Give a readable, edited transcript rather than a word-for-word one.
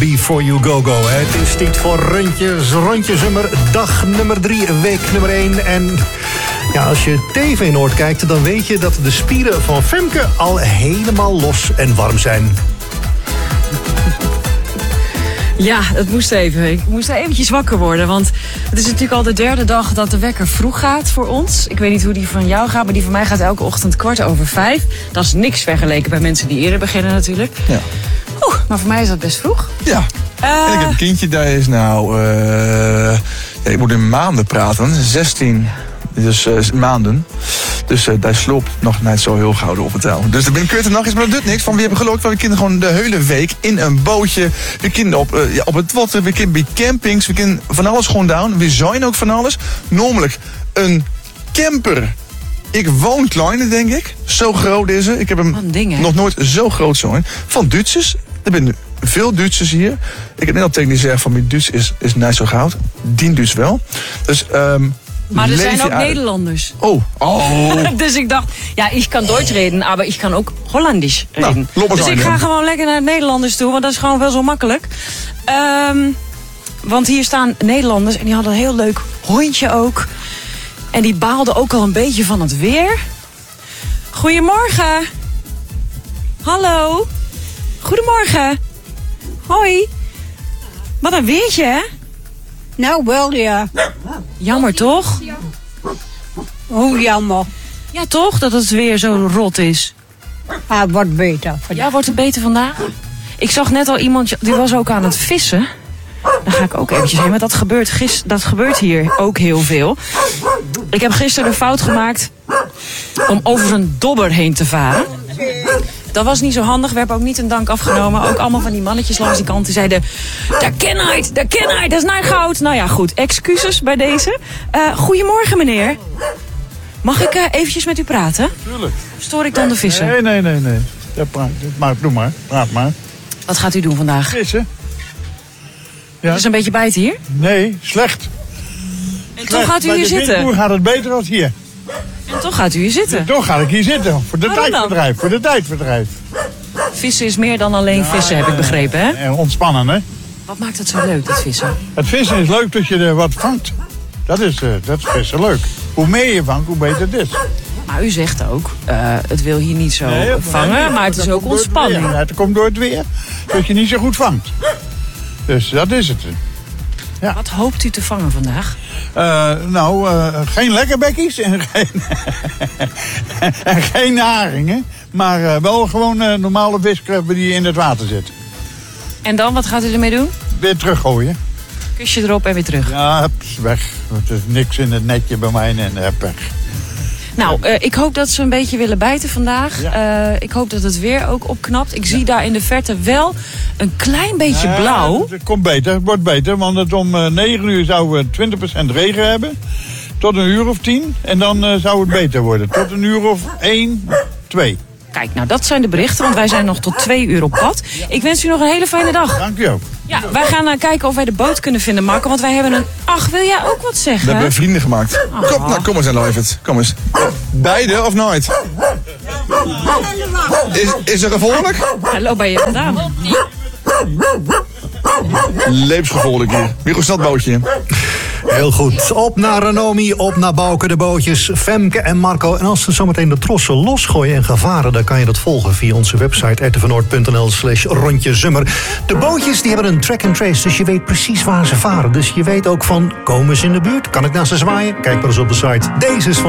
Before You Go Go. Het is tijd voor Rondje Zummer, dag nummer 3, week nummer 1. En ja, als je TV Noord kijkt, dan weet je dat de spieren van Femke al helemaal los en warm zijn. Ja, het moest even. Ik moest eventjes wakker worden. Want het is natuurlijk al de derde dag dat de wekker vroeg gaat voor ons. Ik weet niet hoe die van jou gaat, maar die van mij gaat elke ochtend 4:15. Dat is niks vergeleken bij mensen die eerder beginnen natuurlijk. Ja. Maar voor mij is dat best vroeg. Ja. En ik heb een kindje, daar is ik moet in maanden praten. 16 maanden. Dus daar sloopt nog niet zo heel gauw op het touw. Dus de binnenkort nog eens, maar dat doet niks. Van we hebben gelukt, want we kunnen gewoon de hele week in een bootje. We kunnen op het water, we kunnen bij campings, we kunnen van alles gewoon doen. We zijn ook van alles. Namelijk een camper. Ik woon kleiner, denk ik. Zo groot is ze. Ik heb hem nog nooit zo groot zijn. Van Duitsers. Er zijn veel Duitsers hier. Ik heb net al tegen die gezegd van mijn Duits is niet zo goud. Die Duits wel. Dus maar er zijn ook Nederlanders. Oh. Dus ik dacht, ja, ik kan Duits reden, maar ik kan ook Hollandisch reden. Dus ik ga gewoon lekker naar de Nederlanders toe, want dat is gewoon wel zo makkelijk. Want hier staan Nederlanders en die hadden een heel leuk hondje ook. En die baalden ook al een beetje van het weer. Goedemorgen. Hallo. Goedemorgen. Hoi. Wat een weertje, hè? Nou, wel ja. Jammer, toch? Hoe jammer. Ja, toch? Dat het weer zo rot is. Wordt beter. Ja, wordt het beter vandaag? Ik zag net al iemand, die was ook aan het vissen. Daar ga ik ook eventjes heen. Maar dat gebeurt hier ook heel veel. Ik heb gisteren de fout gemaakt om over een dobber heen te varen. Dat was niet zo handig. We hebben ook niet een dank afgenomen. Ook allemaal van die mannetjes langs die kant die zeiden: dat is niet goud. Nou ja, goed. Excuses bij deze. Goedemorgen, meneer. Mag ik eventjes met u praten? Tuurlijk. Stoor ik dan de vissen? Nee. Ja, doe maar. Praat maar. Wat gaat u doen vandaag? Vissen. Ja. Het is een beetje bijt hier. Nee, slecht. En toch gaat u hier zitten? Bij de windboer gaat het beter dan hier. En toch gaat u hier zitten? Ja, toch ga ik hier zitten. Voor de tijdverdrijf. Vissen is meer dan alleen vissen, heb ik begrepen, hè? En ontspannen, hè? Wat maakt het zo leuk, dat vissen? Het vissen is leuk dat je er wat vangt. Dat is vissen leuk. Hoe meer je vangt, hoe beter het is. Maar u zegt ook, het wil hier niet zo vangen, maar het is ook ontspanning. Ja, het komt door het weer dat je niet zo goed vangt. Dus dat is het. Ja. Wat hoopt u te vangen vandaag? Geen lekkerbekkies en geen haringen. Maar wel gewoon normale viskrabben die in het water zitten. En dan, wat gaat u ermee doen? Weer teruggooien. Kusje erop en weer terug. Ja, weg. Er is niks in het netje bij mij en weg. Nou, ik hoop dat ze een beetje willen bijten vandaag. Ja. Ik hoop dat het weer ook opknapt. Ik zie daar in de verte wel een klein beetje blauw. Het komt beter, het wordt beter. Want om 9 uur zouden we 20% regen hebben. Tot een uur of 10. En dan zou het beter worden. Tot een uur of 1, 2. Kijk, nou dat zijn de berichten, want wij zijn nog tot 2 uur op pad. Ik wens u nog een hele fijne dag. Dank u ook. Ja, wij gaan kijken of wij de boot kunnen vinden, Marco. Want wij hebben een... Ach, wil jij ook wat zeggen? We hebben vrienden gemaakt. Kom eens, Lievert. Kom eens. Beide of nooit? Is er gevolgelijk? Hallo, bij je vandaan. Levensgevolgelijk hier. Wie kost dat bootje? Heel goed. Op naar Renomi, op naar Bouke, de bootjes, Femke en Marco. En als ze zometeen de trossen losgooien en gaan varen, dan kan je dat volgen via onze website rtvenoord.nl/rondjezummer. De bootjes die hebben een track and trace, dus je weet precies waar ze varen. Dus je weet ook van, komen ze in de buurt? Kan ik naar ze zwaaien? Kijk maar eens op de site. Deze is van